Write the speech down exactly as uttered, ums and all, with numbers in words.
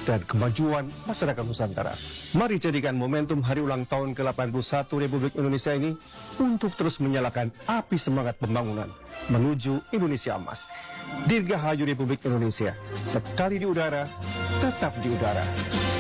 dan kemajuan masyarakat Nusantara. Mari jadikan momentum hari ulang tahun ke delapan puluh satu Republik Indonesia ini untuk terus menyalakan api semangat pembangunan menuju Indonesia Emas. Dirgahayu Republik Indonesia, sekali di udara, tetap di udara.